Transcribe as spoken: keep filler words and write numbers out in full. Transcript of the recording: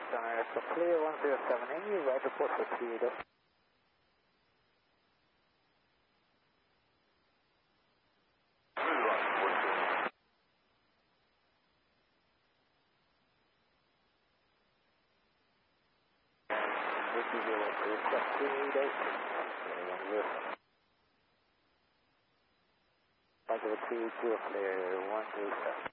America, clear one zero seven, any right report for three eighty. Roger, three eighty, clear one zero seven.